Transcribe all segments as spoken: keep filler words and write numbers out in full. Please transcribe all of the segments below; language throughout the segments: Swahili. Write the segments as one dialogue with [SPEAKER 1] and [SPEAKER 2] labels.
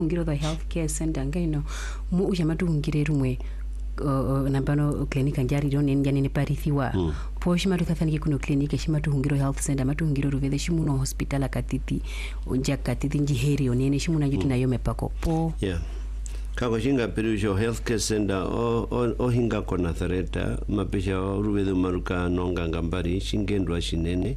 [SPEAKER 1] ngiro the healthcare center ngaino mu ujamatu ngire rumwe uh, nambano klinika njari rone njani ne parithiwa mm. po shimatu thathani kuno klinika shimatu ngiro health center matu ngiro ruvede shimuno hospital katiti onja katiti njiheri onene shimuna jutu mm. na yome pako po
[SPEAKER 2] yeah kako shinga perujo healthcare center o o, o hinga kona thareta mapisha ruvede maruka nonga ngambari shingendwa shinene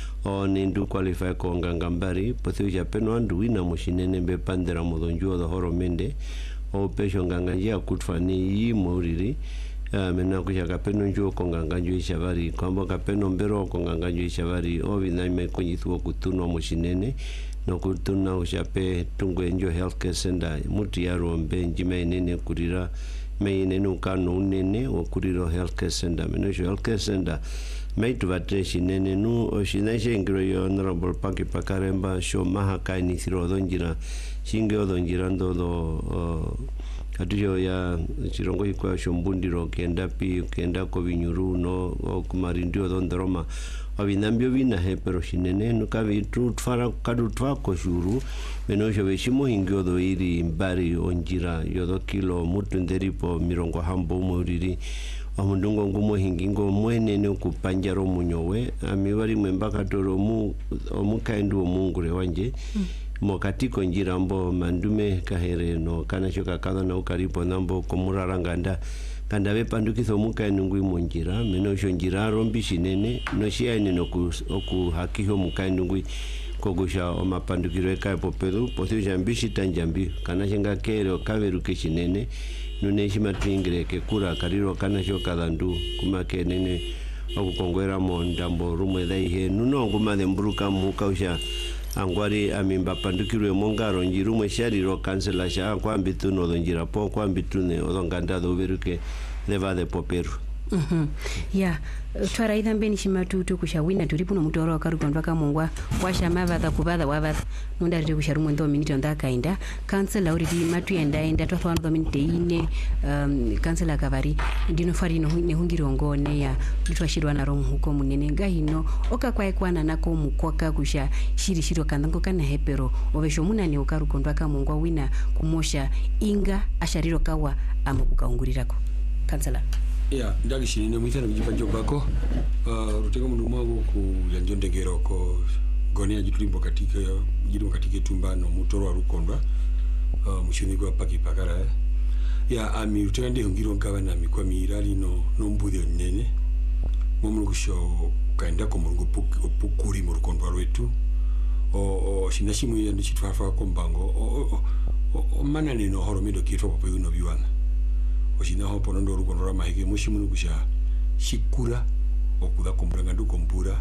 [SPEAKER 2] o nindu qualify ko ngangambari pothu japeno andu wina mushinene be pandera modonjo do horomende o pesho nganganja kutfani yi moriri mena kuja kapeno njo ko nganganjo ishavari kwamba kapeno mbero ko nganganjo ishavari o vina me konyithu kutuno mushinene no kutuna ushape tungwe njo healthcare center muti yaro mbe njime nene kurira me nene ukano nene o kuriro healthcare center meno healthcare center meitu vateshi nene nu oshinaishe ngiro yo honorable Paki Pakaremba sho maha kaini thiro odonjira shinge odonjira ndo do katujo ya chirongo hikwa shombundiro kenda pi kenda ko vinyuru no kumarindio odondroma avinambio vina he pero shinene no kavitu tfara kadu twako shuru menosho veshimo hingio do iri mbari onjira yodo kilo mutu nderipo mirongo hambo muriri amundungo ngumo hingingo mwenene kupanjaro munyowe amiwari mwembaka toro mu omukaindu omungure wanje mm. mokatiko njira mbo mandume kahere no kana shoka kada na ukaripo nambo komuraranganda kanda be pandukitho mukaindu ngui monjira meno sho njira rombi shinene no shiaine no ku oku hakiho mukaindu ngui kogusha o mapandukiro eka popelu pothu jambishi tanjambi kana shinga kero kaveru kishinene nune shima twingire ke kura kariro kana shoka dandu kuma kenene okukongwera mondambo rumwe daihe nuno nguma de mbruka muka usha angwari amimba pandukirwe mongaro njirumwe shariro kansela sha kwambitu no donjira po kwambitu ne odonganda do veruke leva de poperu
[SPEAKER 1] mhm ya twara idhambe ni shimatu tu kushawina tulipo no mutoro akarugondwa kamongwa washa mavadha kubadha wavadha nunda riri kusharumwe ndo minute ndakainda kansela uri matu enda enda twatwa ndo minute ine um, kansela kavari ndino fari no ne hungirongo ne ya twashirwa na romu huko munene ngahino okakwae kwana nako mukwaka kusha shiri shiro kandango kana hepero ovesho munane ukarugondwa kamongwa wina kumosha inga ashariro kawa amakukaungurirako kansela
[SPEAKER 3] ya ndagi shinene mwitana kujipanjo bako uh, rutega mundu mwangu ku yanjondegero ko gonia jitulimbo katika jitulimbo katika tumbano mutoro wa rukondwa uh, mushini kwa Paki Pakara ya ami rutega ndi ngiro nkawa na mikwa mirali no no mbudhi nene mumuru kusho kaenda ko murungu pukuri mu rukondwa rwetu o o shinashimu ya ndichitwafa ko mbango o o o manane no horomido kitwa popo yuno biwana oshina hopo ndo rukonora mahike mushimu kusha shikura okuda kombranga ndu kompura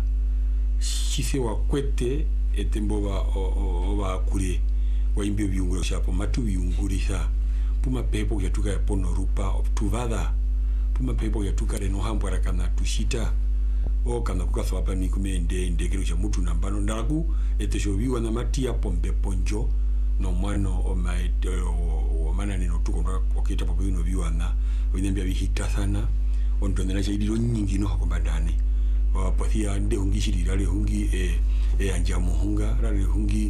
[SPEAKER 3] shife wa kwete etembo ba oba kure wa imbio biunguro shapo matu biungurisa puma pepo yatuka ya pono rupa tuvada puma pepo yatuka reno hambo arakana tushita o kana kukaso hapa ni kumende ndekero cha mutu nambano ndaku eteshobiwa na matia pombe ponjo no mwano o maite o mana ni no tukonda okita papo no biwana onyambia bihita sana ondonera cha idiro nyingi no hakombandane wa pathia nde hungi rale hungi e e anja muhunga rale hungi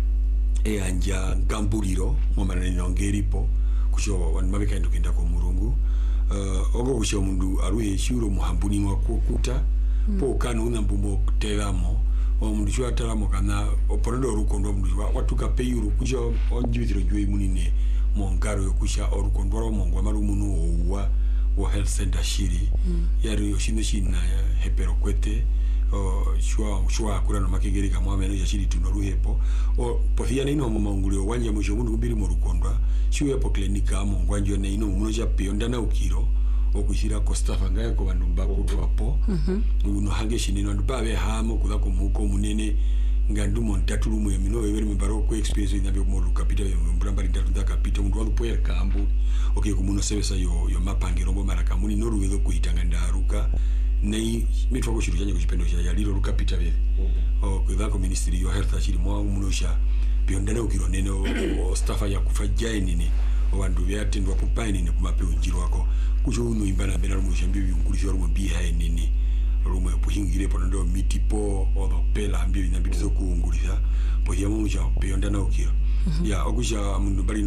[SPEAKER 3] e anja gamburiro mo mana ni ngeripo kusho wan mabeka ndo kenda ko murungu uh, ogo kusho mundu aruye shuro muhambuni mwa kukuta mm. po kana una mbumbo telamo omundu chwa talamo kana oporondo rukondo mundu watuka peyuru kuja onjibitiro jwe munine mongaro yokusha orukondo mongwa marumunu wa wa health center shiri mm. yari yoshine shina hepero kwete o chwa chwa kurano makegeri kama meno ya shiri tunoruhepo o pothia nino mongulio wanje musho mundu kubiri mu rukondo chiwe po klinika mongwanjo ne ino muno ja pionda na ukiro okushira kostafa ngaye ko bandu bakutu apo mhm mm uno hange shinino ndubabe hamo kuza kumuko munene ngandu montatu rumu yemino webere mbaro ko experience inabyo mu kapita mbamba ndanda kapita mundu walu poer kambu okay kumuno sebesa yo yo mapangiro mbo maraka muni no ruwezo kuitanga ndaruka nei mitwa ko shiru cyanye ko chipendo cya yaliro rukapita be o kuza ko ministry yo health achiri mwa muno sha biyondana ukiro nene o stafa ya kufajaye nini obandu byatendwa kupaini ne kumape unjiro wako kujo uno imbana bena rumu shambyo byungulisho rumu biha nini rumu puhingire pondo mitipo odo pela ambyo inabitizo kuungulisa po yamu cha beyondana ukiro ya okusha mundu bali